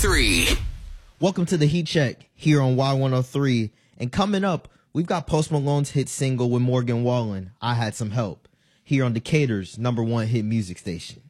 Y103. Welcome to the Heat Check here on Y103. And coming up, we've got Post Malone's hit single with Morgan Wallen, I Had Some Help, here on Decatur's #1 hit music station.